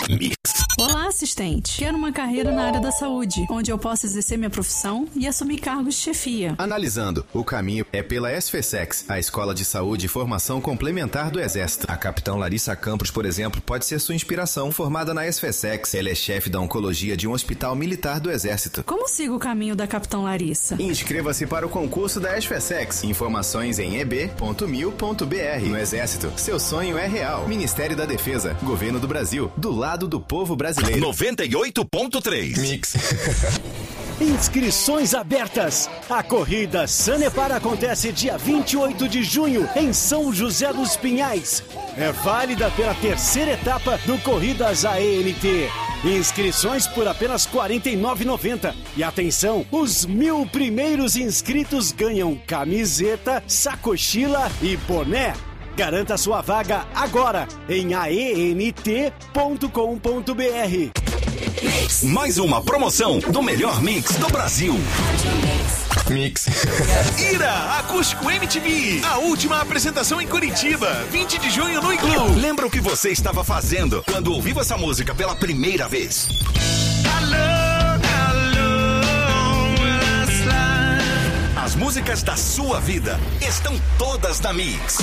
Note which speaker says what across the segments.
Speaker 1: Mix.
Speaker 2: Olá, assistente. Quero uma carreira na área da saúde, onde eu possa exercer minha profissão e assumir cargos de chefia.
Speaker 3: Analisando, o caminho é pela SFSEX, a Escola de Saúde e Formação Complementar do Exército. A capitã Larissa Campos, por exemplo, pode ser sua inspiração. Formada na SFSEX, ela é chefe da oncologia de um hospital militar do Exército.
Speaker 2: Como sigo o caminho da capitã Larissa?
Speaker 3: Inscreva-se para o concurso da SFSEX. Informações em eb.mil.br. No Exército, seu sonho é real. Ministério da Defesa, Governo do Brasil, do lado do povo brasileiro.
Speaker 1: 98.3 Mix.
Speaker 4: Inscrições abertas. A corrida Sanepar acontece dia 28 de junho em São José dos Pinhais. É válida pela terceira etapa do Corridas AENT. Inscrições por apenas R$ 49,90. E atenção, os 1.000 primeiros inscritos ganham camiseta, sacochila e boné. Garanta sua vaga agora em aent.com.br.
Speaker 1: Mais uma promoção do melhor mix do Brasil. Mix.
Speaker 5: Ira Acústico MTV, a última apresentação em Curitiba, 20 de junho no Iglu.
Speaker 1: Lembra o que você estava fazendo quando ouviu essa música pela primeira vez? As músicas da sua vida estão todas na Mix.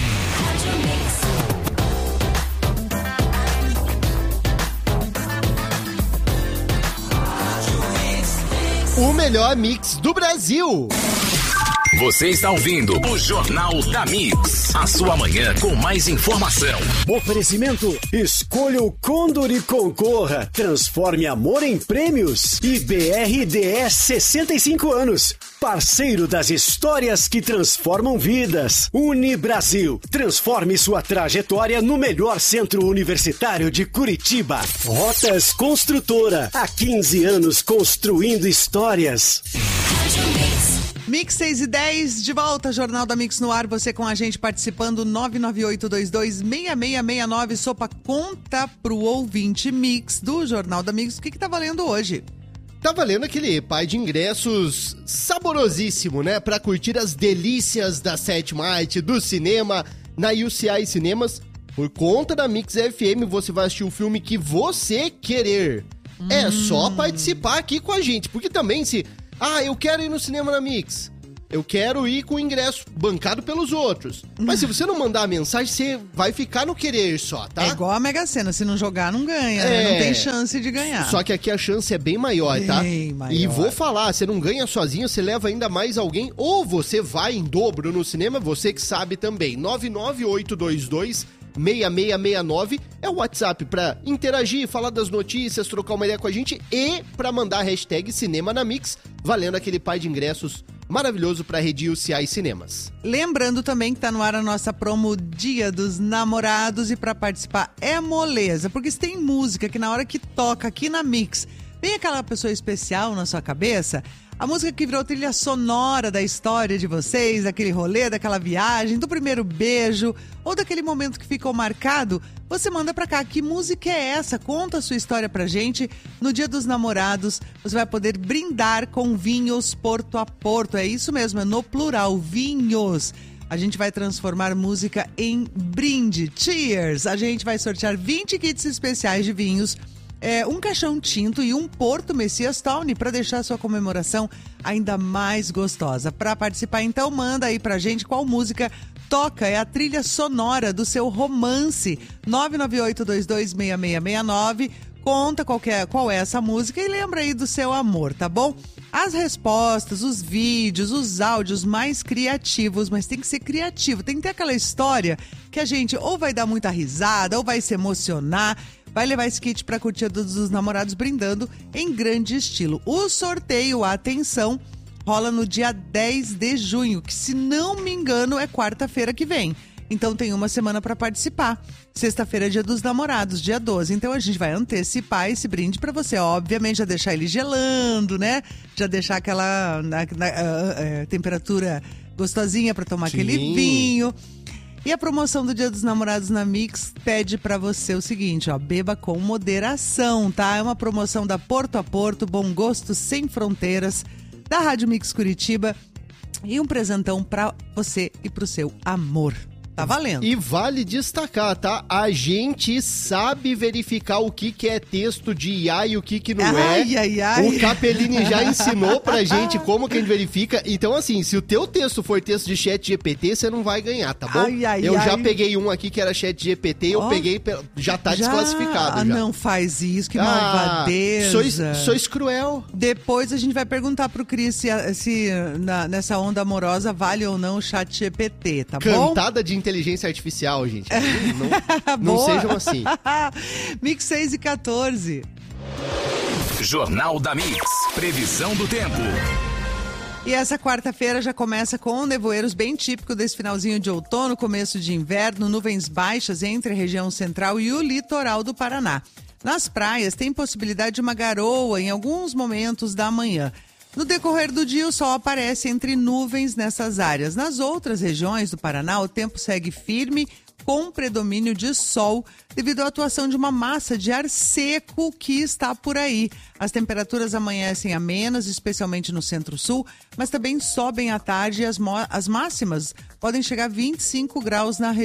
Speaker 6: O melhor mix do Brasil.
Speaker 1: Você está ouvindo o Jornal da Mix. A sua manhã com mais informação.
Speaker 4: Oferecimento: escolha o Condor e concorra. Transforme amor em prêmios. E BRDS 65 anos. Parceiro das histórias que transformam vidas. Unibrasil. Transforme sua trajetória no melhor centro universitário de Curitiba. Rotas Construtora. Há 15 anos construindo histórias.
Speaker 7: Mix 6:10, de volta, Jornal da Mix no ar, você com a gente participando, 998226669, sopa conta pro ouvinte Mix do Jornal da Mix, o que tá valendo hoje?
Speaker 6: Tá valendo aquele par de ingressos saborosíssimo, né? Pra curtir as delícias da sétima arte, do cinema, na UCI Cinemas. Por conta da Mix FM, você vai assistir o filme que você querer. É só participar aqui com a gente, porque também se... eu quero ir no cinema na Mix. Eu quero ir com o ingresso bancado pelos outros. Mas se você não mandar a mensagem, você vai ficar no querer só, tá?
Speaker 7: É igual a Mega Sena, se não jogar, não ganha, né? Não tem chance de ganhar.
Speaker 6: Só que aqui a chance é bem maior, tá?
Speaker 7: Bem maior.
Speaker 6: E vou falar, você não ganha sozinho, você leva ainda mais alguém, ou você vai em dobro no cinema, você que sabe também. 99822-6669 é o WhatsApp pra interagir, falar das notícias, trocar uma ideia com a gente e pra mandar a hashtag Cinema na Mix, valendo aquele par de ingressos maravilhoso pra rede UCI Cinemas.
Speaker 7: Lembrando também que tá no ar a nossa promo Dia dos Namorados, e pra participar é moleza, porque se tem música que na hora que toca aqui na Mix vem aquela pessoa especial na sua cabeça, a música que virou trilha sonora da história de vocês, daquele rolê, daquela viagem, do primeiro beijo, ou daquele momento que ficou marcado, você manda pra cá. Que música é essa? Conta a sua história pra gente. No Dia dos Namorados, você vai poder brindar com vinhos Porto a Porto. É isso mesmo, é no plural, vinhos. A gente vai transformar música em brinde. Cheers! A gente vai sortear 20 kits especiais de vinhos, um caixão tinto e um Porto Messias Tawny para deixar a sua comemoração ainda mais gostosa. Para participar, então, manda aí pra gente qual música toca, é a trilha sonora do seu romance. 998226669. Conta qual é essa música e lembra aí do seu amor, tá bom? As respostas, os vídeos, os áudios mais criativos, mas tem que ser criativo, tem que ter aquela história que a gente ou vai dar muita risada, ou vai se emocionar, vai levar esse kit pra curtir a dos namorados brindando em grande estilo. O sorteio, atenção, rola no dia 10 de junho, que se não me engano é quarta-feira que vem. Então tem uma semana para participar. Sexta-feira é Dia dos Namorados, dia 12. Então a gente vai antecipar esse brinde para você. Obviamente já deixar ele gelando, né? Já deixar aquela temperatura gostosinha para tomar aquele vinho. E a promoção do Dia dos Namorados na Mix pede para você o seguinte, ó, beba com moderação, tá? É uma promoção da Porto a Porto, Bom Gosto Sem Fronteiras, da Rádio Mix Curitiba, e um presentão para você e pro seu amor. Tá valendo.
Speaker 6: E vale destacar, tá? A gente sabe verificar o que é texto de IA e o que não é. O Capellini já ensinou pra gente como que a gente verifica. Então, assim, se o teu texto for texto de ChatGPT, você não vai ganhar, tá bom? Eu já peguei um aqui que era ChatGPT, eu peguei, já tá desclassificado. Já.
Speaker 7: Não faz isso, que malvadeza.
Speaker 6: Sois cruel.
Speaker 7: Depois a gente vai perguntar pro Cris se nessa onda amorosa vale ou não o ChatGPT, tá bom?
Speaker 6: Cantada de inteligência artificial, gente. Não sejam assim.
Speaker 7: Mix 6 e 14.
Speaker 1: Jornal da Mix. Previsão do tempo.
Speaker 7: E essa quarta-feira já começa com nevoeiros bem típico desse finalzinho de outono, começo de inverno, nuvens baixas entre a região central e o litoral do Paraná. Nas praias tem possibilidade de uma garoa em alguns momentos da manhã. No decorrer do dia, o sol aparece entre nuvens nessas áreas. Nas outras regiões do Paraná, o tempo segue firme, com predomínio de sol, devido à atuação de uma massa de ar seco que está por aí. As temperaturas amanhecem amenas, especialmente no centro-sul, mas também sobem à tarde e as máximas podem chegar a 25 graus na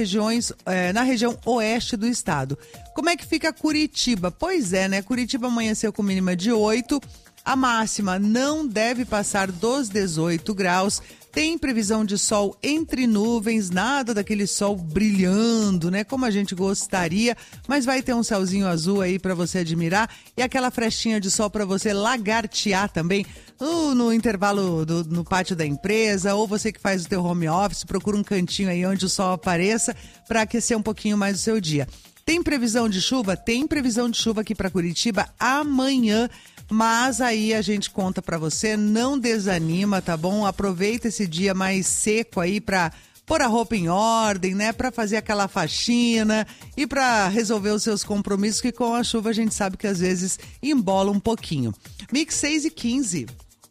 Speaker 7: região oeste do estado. Como é que fica Curitiba? Pois é, né? Curitiba amanheceu com mínima de 8. A máxima não deve passar dos 18 graus. Tem previsão de sol entre nuvens, nada daquele sol brilhando, né? Como a gente gostaria, mas vai ter um céuzinho azul aí para você admirar e aquela frestinha de sol para você lagartear também no intervalo no pátio da empresa, ou você que faz o teu home office, procura um cantinho aí onde o sol apareça para aquecer um pouquinho mais o seu dia. Tem previsão de chuva? Tem previsão de chuva aqui para Curitiba amanhã. Mas aí a gente conta pra você, não desanima, tá bom? Aproveita esse dia mais seco aí pra pôr a roupa em ordem, né? Pra fazer aquela faxina e pra resolver os seus compromissos, que com a chuva a gente sabe que às vezes embola um pouquinho. Mix 6 e 15.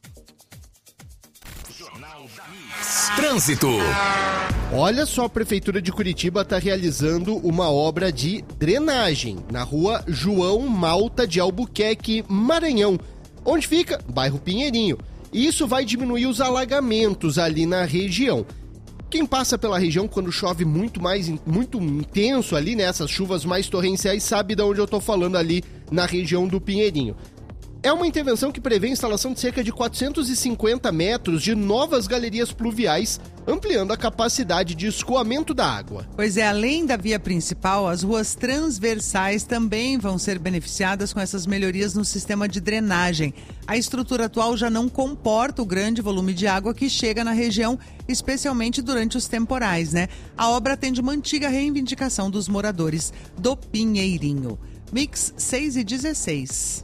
Speaker 1: Trânsito.
Speaker 6: Olha só, a Prefeitura de Curitiba está realizando uma obra de drenagem na rua João Malta de Albuquerque, Maranhão. Onde fica? Bairro Pinheirinho. E isso vai diminuir os alagamentos ali na região. Quem passa pela região quando chove muito intenso ali, né, essas chuvas mais torrenciais, sabe de onde eu tô falando ali na região do Pinheirinho. É uma intervenção que prevê a instalação de cerca de 450 metros de novas galerias pluviais, ampliando a capacidade de escoamento da água.
Speaker 7: Pois é, além da via principal, as ruas transversais também vão ser beneficiadas com essas melhorias no sistema de drenagem. A estrutura atual já não comporta o grande volume de água que chega na região, especialmente durante os temporais, né? A obra atende uma antiga reivindicação dos moradores do Pinheirinho. Mix 6 e 16.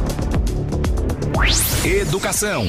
Speaker 1: Educação.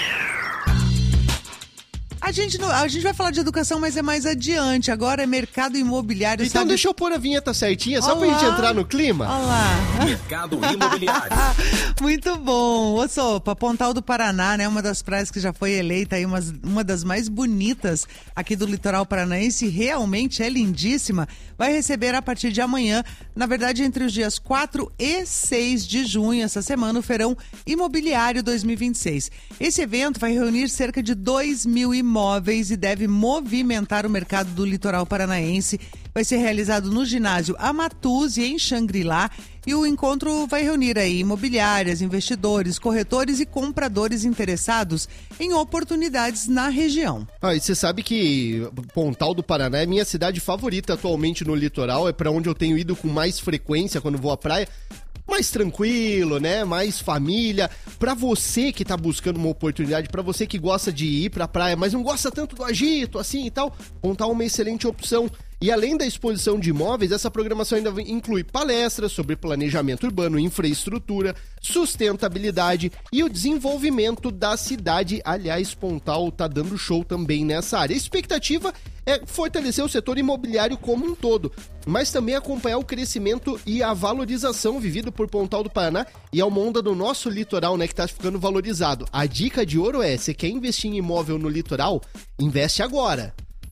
Speaker 7: A gente vai falar de educação, mas é mais adiante. Agora é mercado imobiliário.
Speaker 6: Então
Speaker 7: sabe?
Speaker 6: Deixa eu pôr a vinheta certinha, só pra gente entrar no clima.
Speaker 7: Olha lá.
Speaker 1: Mercado imobiliário.
Speaker 7: Muito bom. Ô, Sopa, Pontal do Paraná, né? Uma das praias que já foi eleita aí uma das mais bonitas aqui do litoral paranaense. Realmente é lindíssima. Vai receber a partir de amanhã, na verdade entre os dias 4 e 6 de junho, essa semana, o Feirão Imobiliário 2026. Esse evento vai reunir cerca de 2.000 imóveis e deve movimentar o mercado do litoral paranaense. Vai ser realizado no ginásio Amatuzzi, em Xangri-Lá, e o encontro vai reunir aí imobiliárias, investidores, corretores e compradores interessados em oportunidades na região.
Speaker 6: E você sabe que Pontal do Paraná é minha cidade favorita atualmente no litoral, é para onde eu tenho ido com mais frequência quando vou à praia. Mais tranquilo, né? Mais família. Pra você que tá buscando uma oportunidade, pra você que gosta de ir pra praia, mas não gosta tanto do agito, assim e tal, Pontal é uma excelente opção. E além da exposição de imóveis, essa programação ainda inclui palestras sobre planejamento urbano, infraestrutura, sustentabilidade e o desenvolvimento da cidade. Aliás, Pontal tá dando show também nessa área. A expectativa é fortalecer o setor imobiliário como um todo, mas também acompanhar o crescimento e a valorização vivido por Pontal do Paraná, e é uma onda do nosso litoral, né, que tá ficando valorizado. A dica de ouro é, você quer investir em imóvel no litoral? Investe agora.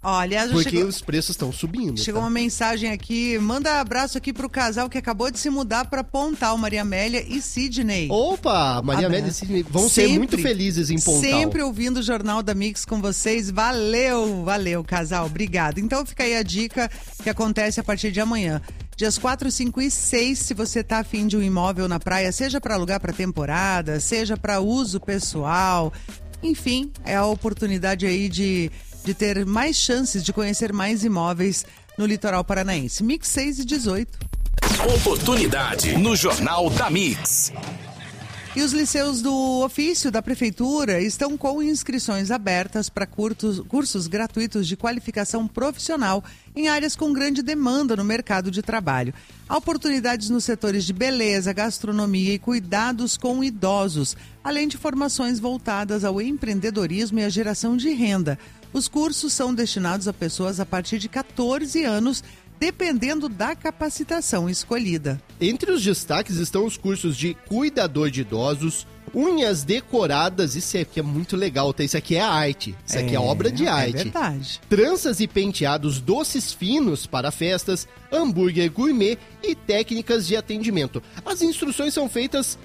Speaker 7: Olha,
Speaker 6: porque os preços estão subindo.
Speaker 7: Chegou uma mensagem aqui, manda abraço aqui pro casal que acabou de se mudar pra Pontal, Maria Amélia e Sidney.
Speaker 6: Opa, Maria Amélia e Sidney vão ser muito felizes em Pontal.
Speaker 7: Sempre ouvindo o Jornal da Mix com vocês. Valeu, casal, obrigado. Então fica aí a dica que acontece a partir de amanhã. Dias 4, 5 e 6, se você tá afim de um imóvel na praia, seja para alugar para temporada, seja para uso pessoal, enfim, é a oportunidade aí de ter mais chances de conhecer mais imóveis no litoral paranaense. Mix 6 e 18.
Speaker 1: Oportunidade no Jornal da Mix.
Speaker 7: E os liceus do ofício da Prefeitura estão com inscrições abertas para cursos gratuitos de qualificação profissional em áreas com grande demanda no mercado de trabalho. Há oportunidades nos setores de beleza, gastronomia e cuidados com idosos, além de formações voltadas ao empreendedorismo e à geração de renda. Os cursos são destinados a pessoas a partir de 14 anos, dependendo da capacitação escolhida.
Speaker 6: Entre os destaques estão os cursos de cuidador de idosos, unhas decoradas, isso aqui é muito legal, tá? Isso aqui é arte, isso aqui é obra de arte.
Speaker 7: É verdade.
Speaker 6: Tranças e penteados, doces finos para festas, hambúrguer gourmet e técnicas de atendimento. As inscrições são feitas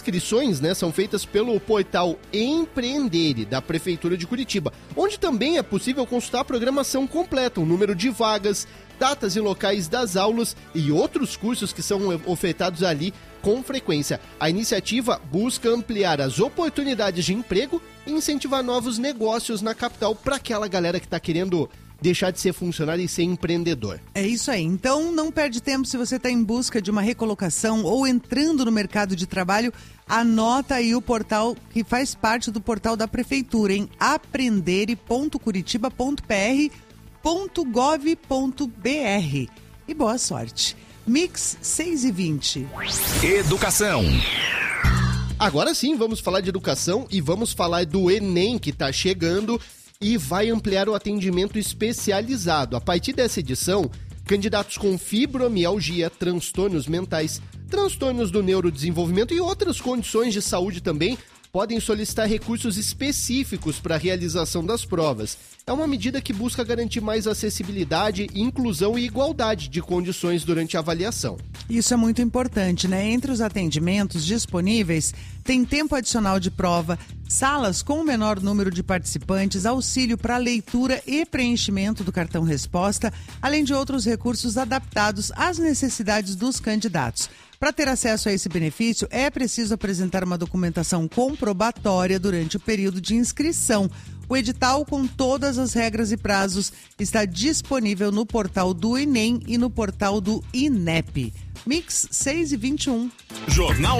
Speaker 6: pelo portal Empreendere da Prefeitura de Curitiba, onde também é possível consultar a programação completa, o número de vagas, datas e locais das aulas e outros cursos que são ofertados ali com frequência. A iniciativa busca ampliar as oportunidades de emprego e incentivar novos negócios na capital para aquela galera que está querendo deixar de ser funcionário e ser empreendedor.
Speaker 7: É isso aí. Então, não perde tempo se você está em busca de uma recolocação ou entrando no mercado de trabalho, anota aí o portal que faz parte do portal da Prefeitura, em aprendere.curitiba.pr.gov.br. E boa sorte. Mix 6 e 20.
Speaker 1: Educação.
Speaker 6: Agora sim, vamos falar de educação e vamos falar do Enem que está chegando e vai ampliar o atendimento especializado. A partir dessa edição, candidatos com fibromialgia, transtornos mentais, transtornos do neurodesenvolvimento e outras condições de saúde também podem solicitar recursos específicos para a realização das provas. É uma medida que busca garantir mais acessibilidade, inclusão e igualdade de condições durante a avaliação.
Speaker 7: Isso é muito importante, né? Entre os atendimentos disponíveis, tem tempo adicional de prova, salas com o menor número de participantes, auxílio para leitura e preenchimento do cartão resposta, além de outros recursos adaptados às necessidades dos candidatos. Para ter acesso a esse benefício, é preciso apresentar uma documentação comprobatória durante o período de inscrição. O edital, com todas as regras e prazos, está disponível no portal do Enem e no portal do INEP. Mix 6 e 21.
Speaker 1: Jornal